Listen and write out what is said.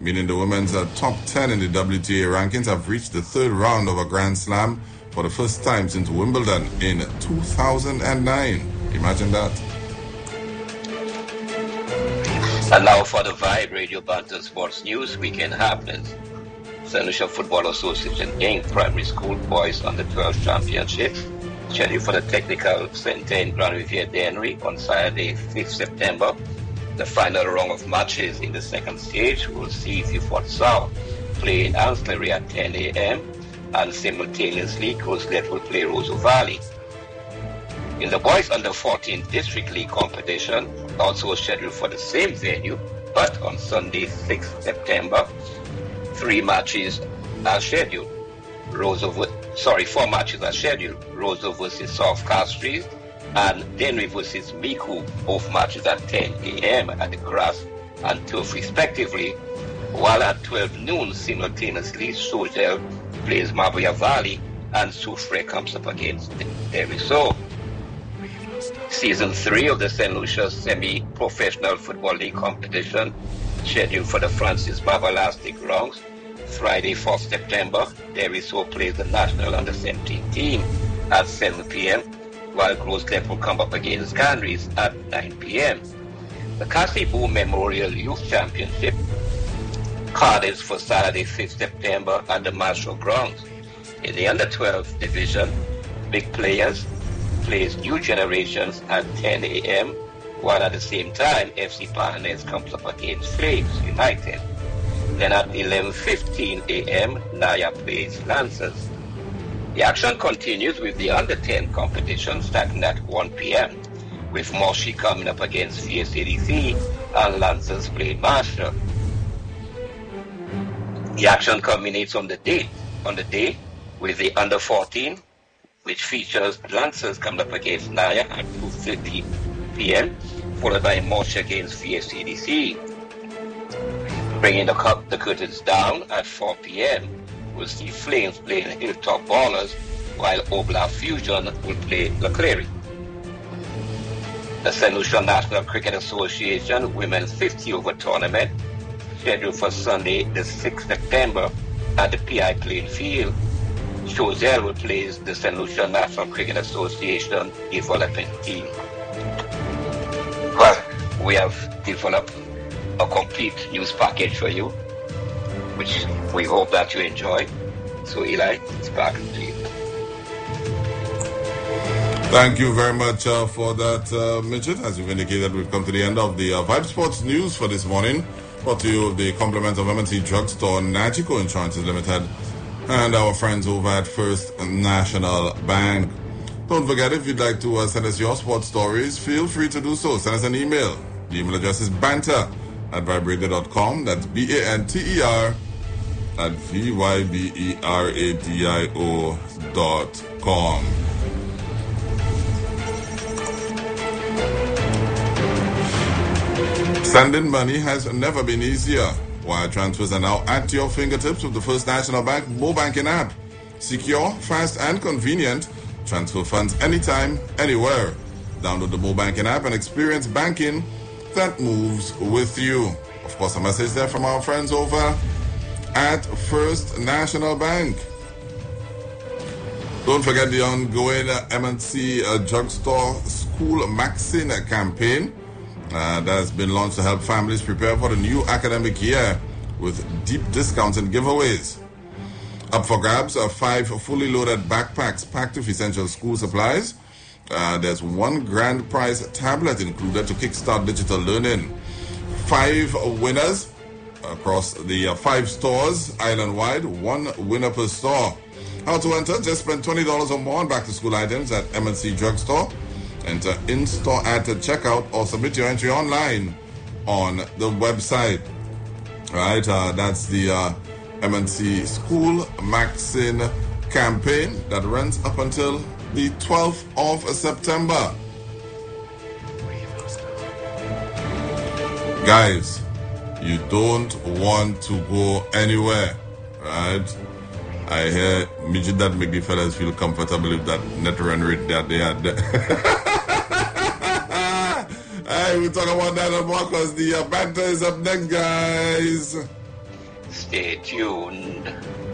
meaning the women's top 10 in the WTA rankings have reached the third round of a Grand Slam for the first time since Wimbledon in 2009. Imagine that. And now for the Vibe Radio Banter Sports News Weekend Happenings. St. Lucia Football Association Inc. Primary School Boys Under 12 Championship scheduled for the Technical Center in Grand Riviere Dennery on Saturday, 5th September. The final round of matches in the second stage will see Vieux South play in Ancillary at 10 a.m. and simultaneously Coastlet will play Roseau Valley. In the Boys Under 14 District League competition, also scheduled for the same venue, but on Sunday, 6th September, 4 matches are scheduled. Four matches are scheduled. Roseau versus South Castries and Dennery versus Micoud, both matches at 10 a.m. at the Grass and Turf respectively, while at 12 noon simultaneously Sogel plays Mabria Valley and Soufrière comes up against Derisseau. Season 3 of the St. Lucia Semi-Professional Football League competition scheduled for the Francis Babalastic rounds. Friday, 4th September, Derisseau plays the National Under-17 team at 7 p.m., while Coastlet will come up against Ganries at 9 p.m. The Cassie Boom Memorial Youth Championship carded for Saturday, 5th September at the Marshall Grounds. In the Under-12 division, Big Players plays New Generations at 10 a.m., while at the same time, FC Partners comes up against Flames United. Then at 11:15 a.m., Naya plays Lancers. The action continues with the Under-10 competition starting at 1 p.m., with Moshi coming up against VSADC and Lancers playing Marshall. The action culminates on the day with the Under-14, which features Lancers coming up against Naya at 2:30 p.m., followed by Moshi against VSADC. Bringing the curtains down at 4 p.m., we'll see Flames playing Hilltop Ballers, while Obla Fusion will play Leclerc. The St. Lucia National Cricket Association Women's 50-over tournament, scheduled for Sunday, the 6th September, at the PI playing field. Chozel will play the St. Lucia National Cricket Association development team. Well, we have developed a complete news package for you, which we hope that you enjoy. So Eli, it's back to you. Thank you very much for that, Midget. As you've indicated, we've come to the end of the Vibe Sports News for this morning. Brought to you with the compliments of M&T Drugstore, Nagico Insurances Limited, and our friends over at First National Bank. Don't forget, if you'd like to send us your sports stories, feel free to do so. Send us an email. The email address is banter@viberadio.com. That's BANTER at VYBERADIO.com. Sending money has never been easier. Wire transfers are now at your fingertips with the First National Bank mobile banking app. Secure, fast, and convenient. Transfer funds anytime, anywhere. Download the mobile banking app and experience banking that moves with you. Of course, a message there from our friends over at First National Bank. Don't forget the ongoing M&C Drugstore School Maxine campaign that has been launched to help families prepare for the new academic year with deep discounts and giveaways. Up for grabs are 5 fully loaded backpacks packed with essential school supplies. There's one grand prize tablet included to kickstart digital learning. 5 winners across the 5 stores island-wide, 1 winner per store. How to enter? Just spend $20 or more on back-to-school items at M&C Drugstore. Enter in-store at checkout or submit your entry online on the website. Right, that's the M&C School Maxine campaign that runs up until the 12th of September. Guys, you don't want to go anywhere, right? I hear midget that make the fellas feel comfortable with that net run rate that they had. Hey, we'll talk about that and more because the banter is up next, guys. Stay tuned.